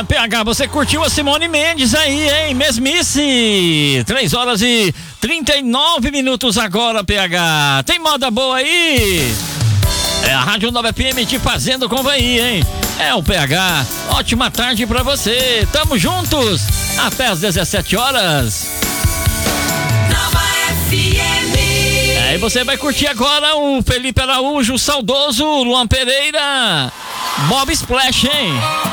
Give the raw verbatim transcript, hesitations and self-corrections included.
P H, você curtiu a Simone Mendes aí, hein? Mesmice. três horas e trinta e nove minutos agora, P H. Tem moda boa aí? É a Rádio nove F M te fazendo companhia, hein? É o P H. Ótima tarde pra você. Tamo juntos até às dezessete horas. Nova F M. Aí você vai curtir agora o Felipe Araújo, o saudoso Luan Pereira, Bob Splash, hein?